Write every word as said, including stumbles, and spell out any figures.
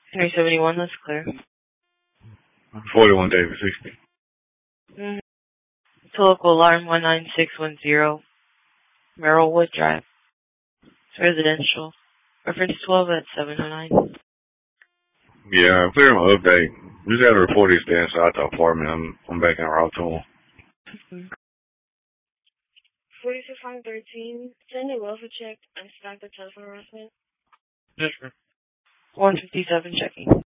three seventy-one, that's clear. forty-one David sixty. Mm-hmm. To local alarm one nine six one zero, Merrillwood Drive. It's residential. Reference twelve at seven oh nine. Yeah, clear my update. Just had to report this day inside the apartment. I'm I'm back en route to him. Mm-hmm. forty-six one thirteen, send a welfare check and start the telephone harassment. Yes, sir. one fifty-seven checking.